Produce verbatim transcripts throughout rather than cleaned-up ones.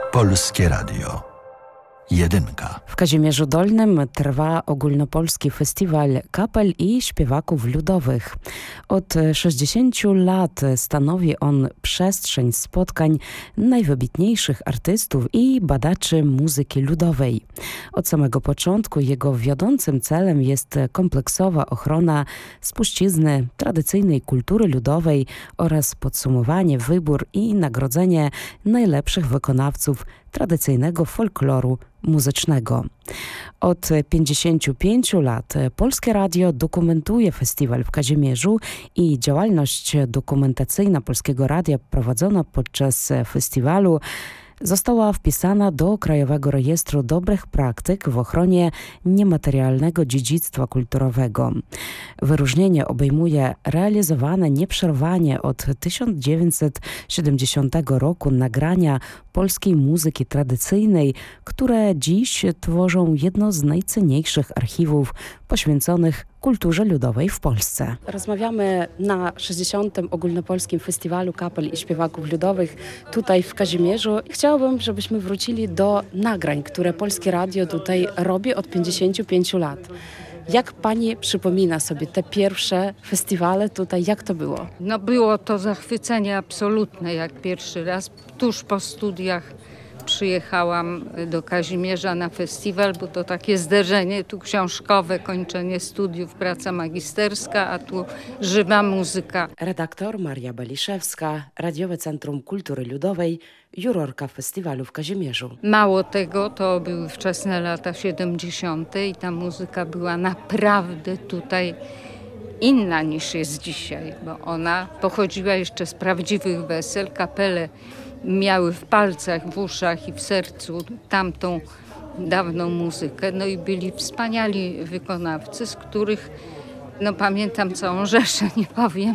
Polskie Radio. Jedynka. W Kazimierzu Dolnym trwa ogólnopolski festiwal kapel i śpiewaków ludowych. Od sześćdziesięciu lat stanowi on przestrzeń spotkań najwybitniejszych artystów i badaczy muzyki ludowej. Od samego początku jego wiodącym celem jest kompleksowa ochrona spuścizny tradycyjnej kultury ludowej oraz podsumowanie, wybór i nagrodzenie najlepszych wykonawców tradycyjnego folkloru muzycznego. Od pięćdziesięciu pięciu lat Polskie Radio dokumentuje festiwal w Kazimierzu i działalność dokumentacyjna Polskiego Radia prowadzona podczas festiwalu została wpisana do Krajowego Rejestru Dobrych Praktyk w ochronie niematerialnego dziedzictwa kulturowego. Wyróżnienie obejmuje realizowane nieprzerwanie od tysiąc dziewięćset siedemdziesiątego roku nagrania polskiej muzyki tradycyjnej, które dziś tworzą jedno z najcenniejszych archiwów poświęconych kulturze ludowej w Polsce. Rozmawiamy na sześćdziesiątym Ogólnopolskim Festiwalu Kapel i Śpiewaków Ludowych tutaj w Kazimierzu. Chciałabym, żebyśmy wrócili do nagrań, które Polskie Radio tutaj robi od pięćdziesięciu pięciu lat. Jak pani przypomina sobie te pierwsze festiwale tutaj, jak to było? No było to zachwycenie absolutne, jak pierwszy raz tuż po studiach przyjechałam do Kazimierza na festiwal, bo to takie zderzenie, tu książkowe, kończenie studiów, praca magisterska, a tu żywa muzyka. Redaktor Maria Baliszewska, Radiowe Centrum Kultury Ludowej, jurorka festiwalu w Kazimierzu. Mało tego, to były wczesne lata siedemdziesiąte i ta muzyka była naprawdę tutaj inna niż jest dzisiaj, bo ona pochodziła jeszcze z prawdziwych wesel. Kapele miały w palcach, w uszach i w sercu tamtą dawną muzykę. No i byli wspaniali wykonawcy, z których no pamiętam całą rzeszę, nie powiem,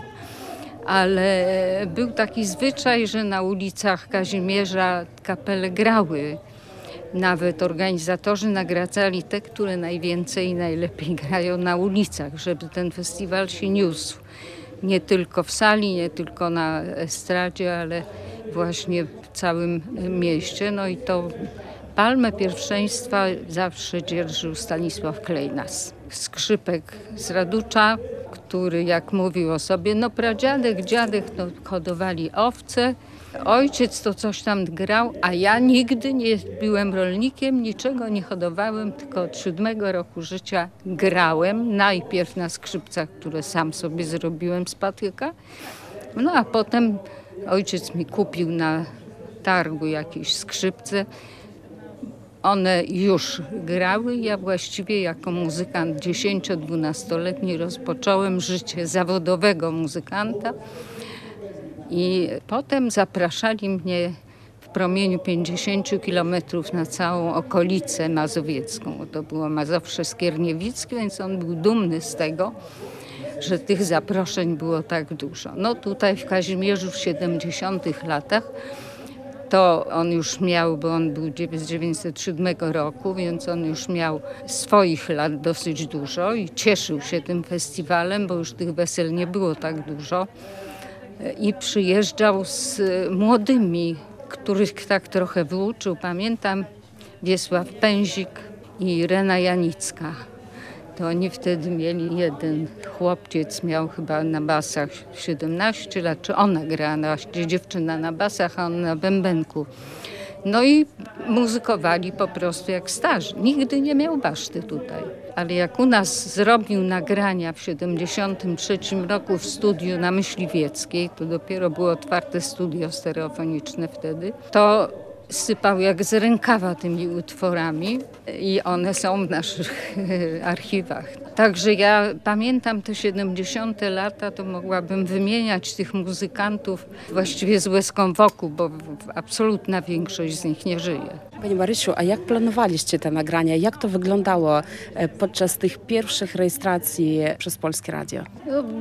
ale był taki zwyczaj, że na ulicach Kazimierza kapele grały. Nawet organizatorzy nagradzali te, które najwięcej i najlepiej grają na ulicach, żeby ten festiwal się niósł. Nie tylko w sali, nie tylko na estradzie, ale właśnie w całym mieście. No i to palmę pierwszeństwa zawsze dzierżył Stanisław Klejnas. Skrzypek z Raducza, który jak mówił o sobie, no pradziadek, dziadek no, hodowali owce, ojciec to coś tam grał, a ja nigdy nie byłem rolnikiem, niczego nie hodowałem, tylko od siódmego roku życia grałem. Najpierw na skrzypcach, które sam sobie zrobiłem z patyka, no a potem ojciec mi kupił na targu jakieś skrzypce. One już grały. Ja właściwie jako muzykant dziesięcio-dwunastoletni rozpocząłem życie zawodowego muzykanta i potem zapraszali mnie w promieniu pięćdziesięciu kilometrów na całą okolicę mazowiecką. To było Mazowsze Skierniewickie, więc on był dumny z tego, że tych zaproszeń było tak dużo. No tutaj w Kazimierzu w siedemdziesiątych latach to on już miał, bo on był z tysiąc dziewięćset siódmego roku, więc on już miał swoich lat dosyć dużo i cieszył się tym festiwalem, bo już tych wesel nie było tak dużo. I przyjeżdżał z młodymi, których tak trochę wyuczył. Pamiętam Wiesław Pęzik i Rena Janicka. To oni wtedy mieli jeden chłopciec, miał chyba na basach siedemnaście lat, czy ona grała, właśnie dziewczyna na basach, a on na bębenku. No i muzykowali po prostu jak starzy. Nigdy nie miał baszty tutaj. Ale jak u nas zrobił nagrania w siedemdziesiątym trzecim roku w studiu na Myśliwieckiej, to dopiero było otwarte studio stereofoniczne wtedy, to sypał jak z rękawa tymi utworami i one są w naszych archiwach. Także ja pamiętam te siedemdziesiąte lata, to mogłabym wymieniać tych muzykantów właściwie z łezką wokół, bo absolutna większość z nich nie żyje. Pani Marysiu, a jak planowaliście te nagrania? Jak to wyglądało podczas tych pierwszych rejestracji przez Polskie Radio? No,